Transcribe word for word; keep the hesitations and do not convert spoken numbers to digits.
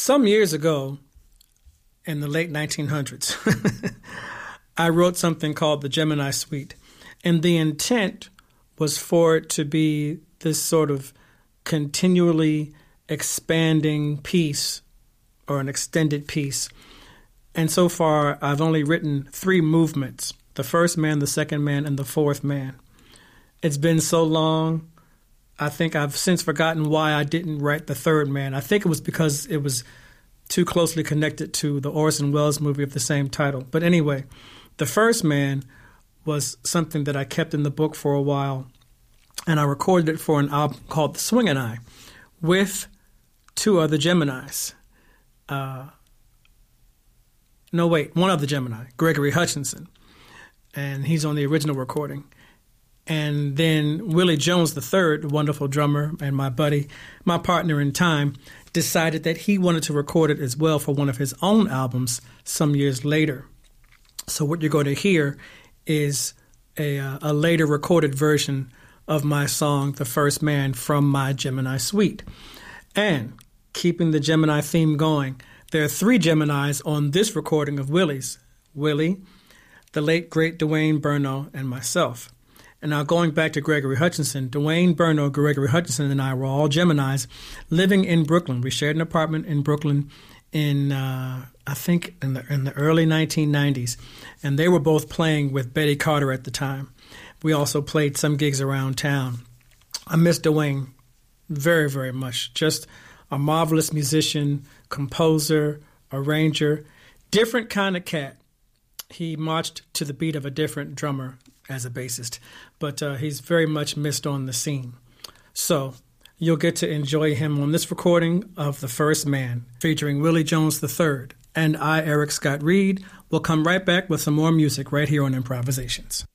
Some years ago, in the late nineteen hundreds, I wrote something called the Gemini Suite. And the intent was for it to be this sort of continually expanding piece or an extended piece. And so far, I've only written three movements, the first man, the second man, and the fourth man. It's been so long, I think I've since forgotten why I didn't write the third man. I think it was because it was too closely connected to the Orson Welles movie of the same title. But anyway, the first man was something that I kept in the book for a while, and I recorded it for an album called The Swingin' Eye with two other Geminis. Uh, no, wait, one other Gemini, Gregory Hutchinson, and he's on the original recording. And then Willie Jones the third, a wonderful drummer and my buddy, my partner in time, decided that he wanted to record it as well for one of his own albums some years later. So what you're going to hear is a, uh, a later recorded version of my song, The First Man, from my Gemini Suite. And keeping the Gemini theme going, there are three Geminis on this recording of Willie's. Willie, the late, great Dwayne Burno, and myself. And now going back to Gregory Hutchinson, Dwayne Burno, Gregory Hutchinson, and I were all Geminis living in Brooklyn. We shared an apartment in Brooklyn in, uh, I think, in the, in the early nineteen nineties. And they were both playing with Betty Carter at the time. We also played some gigs around town. I miss Dwayne very, very much. Just a marvelous musician, composer, arranger, different kind of cat. He marched to the beat of a different drummer as a bassist, but uh, he's very much missed on the scene. So you'll get to enjoy him on this recording of The First Man, featuring Willie Jones the third. And I, Eric Scott Reed, will come right back with some more music right here on Improvisations.